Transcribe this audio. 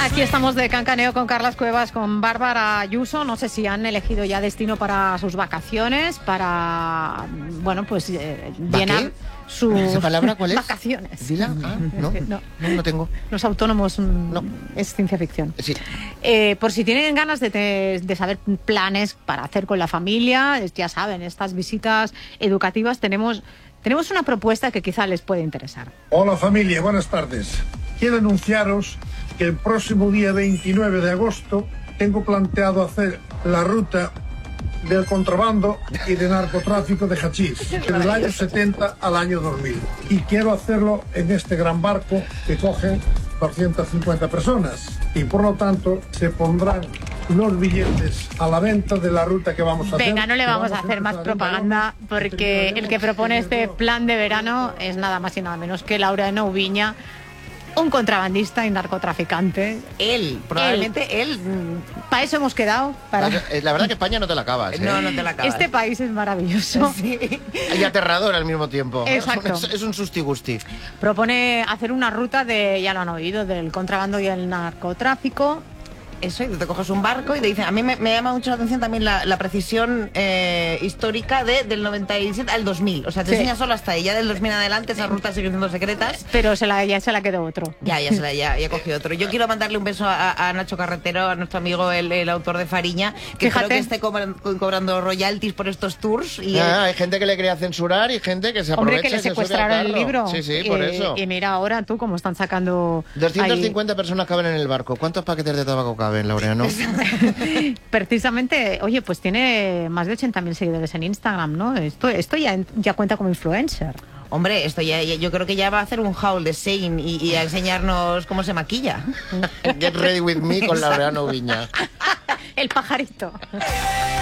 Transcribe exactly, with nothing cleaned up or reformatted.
Aquí estamos de cancaneo con Carlas Cuevas, con Bárbara Ayuso. No sé si han elegido ya destino para sus vacaciones, para, bueno, pues eh, llenar sus ¿Esa palabra cuál es? vacaciones. ¿Dila? Ah, no, no, no, no tengo. Los autónomos No. es ciencia ficción. Sí. Eh, por si tienen ganas de, te- de saber planes para hacer con la familia, es- ya saben, estas visitas educativas, tenemos, tenemos una propuesta que quizá les puede interesar. Hola familia, buenas tardes. Quiero anunciaros que el próximo día veintinueve de agosto tengo planteado hacer la ruta del contrabando y de narcotráfico de hachís, del año setenta al año dos mil. Y quiero hacerlo en este gran barco que cogen doscientas cincuenta personas. Y por lo tanto se pondrán los billetes a la venta de la ruta que vamos a hacer. Venga, no le que vamos a hacer más empezar en propaganda verano. porque el que propone este plan de verano es nada más y nada menos que Laureano Ubiña, un contrabandista y narcotraficante. Él, probablemente él. Para eso hemos quedado. Para... La, la verdad que España no te la acabas, ¿eh? No, no te la acabas. Este país es maravilloso. Sí. Y aterrador al mismo tiempo. Exacto. Es, es un susti-gusti. Propone hacer una ruta de, ya lo han oído, del contrabando y el narcotráfico. Eso, y te coges un barco y te dicen, a mí me, me llama mucho la atención también la, la precisión eh, histórica de, del noventa y siete al dos mil. O sea, te Sí. enseña solo hasta ahí, ya del dos mil en adelante esas rutas siguen siendo secretas. Pero se la, ya se la quedó otro. Ya, ya se la ya, ya cogió otro. Yo quiero mandarle un beso a, a Nacho Carretero, a nuestro amigo, el, el autor de Fariña, que Fíjate. creo que esté cobran- cobrando royalties por estos tours. Y Ah, hay gente que le quería censurar y gente que se Hombre, aprovecha que le y se sube al secuestraron el carro. libro. Sí, sí, por Y- eso. Y mira ahora tú cómo están sacando... doscientas ahí- cincuenta personas caben en el barco. ¿Cuántos paquetes de tabaco caben, Laureano? Precisamente, oye, pues tiene más de ochenta mil seguidores en Instagram, ¿no? Esto, esto ya, ya cuenta como influencer. hombre, esto ya, ya- yo creo que ya va a hacer un haul de Sein y, y a enseñarnos cómo se maquilla. Get ready with me con Laureano Viña. El pajarito.